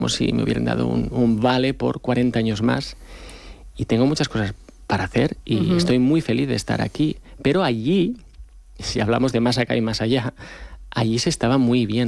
como si me hubieran dado un vale por 40 años más. Y tengo muchas cosas para hacer y estoy muy feliz de estar aquí. Pero allí, si hablamos de más acá y más allá, allí se estaba muy bien.